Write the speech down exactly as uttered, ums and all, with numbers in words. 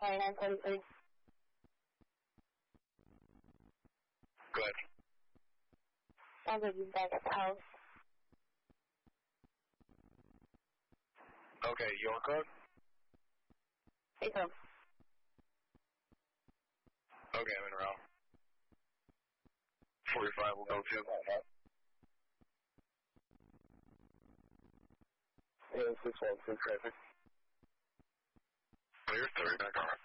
twenty-nine forty-three. Good. Sounds like he's back at the house. Okay, your code? Hey, come. Okay, I'm in route. forty-five will go too. Yeah, six one six traffic. Clear, thirty back on.